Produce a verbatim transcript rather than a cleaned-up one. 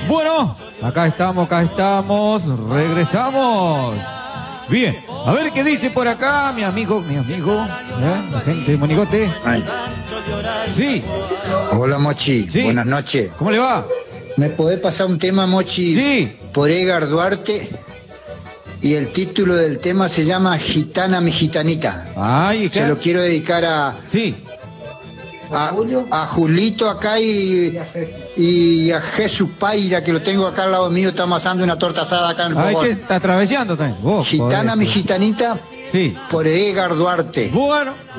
Bueno, acá estamos, acá estamos, regresamos. Bien, a ver qué dice por acá mi amigo, mi amigo, ¿eh? La gente de Monigote. Ay. Sí. Hola Mochi, Sí. buenas noches. ¿Cómo le va? ¿Me podés pasar un tema, Mochi? Sí. Por Edgar Duarte. Y el título del tema se llama Gitana mi gitanita. Ay, ¿qué? Se lo quiero dedicar a, Sí. a, a Julito acá y, y a Jesús Paira, que lo tengo acá al lado mío, está amasando una torta asada acá en el Ay, fogón. ¿qué está atravesando también? Vos, Gitana podés, mi podés. gitanita Sí. por Edgar Duarte. Bueno.